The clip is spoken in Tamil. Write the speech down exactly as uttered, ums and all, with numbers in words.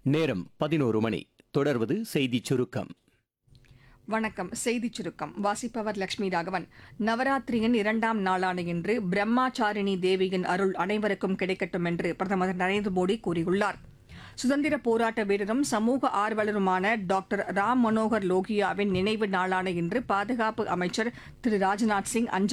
நேரம் பதினோரு மணி. தொடர்வது செய்திச் சுருக்கம். வணக்கம். செய்திச் சுருக்கம் வாசிப்பவர் லட்சுமி ராகவன். நவராத்திரியின் இரண்டாம் நாளான இன்று பிரம்மாச்சாரிணி தேவியின் அருள் அனைவருக்கும் கிடைக்கட்டும் என்று பிரதமர் திரு நரேந்திர மோடி கூறியுள்ளார். சுதந்திர போராட்ட வீரரும் சமூக ஆர்வலருமான டாக்டர் ராம் மனோகர் லோகியாவின் நினைவு நாளான இன்று பாதுகாப்பு அமைச்சர் திரு ராஜ்நாத் சிங் அஞ்சலி